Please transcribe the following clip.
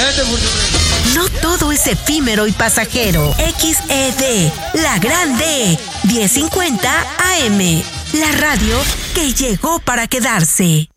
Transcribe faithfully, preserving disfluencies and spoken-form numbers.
Vete, por No todo es efímero y pasajero. X E D, la grande, diez cincuenta A M. La radio que llegó para quedarse.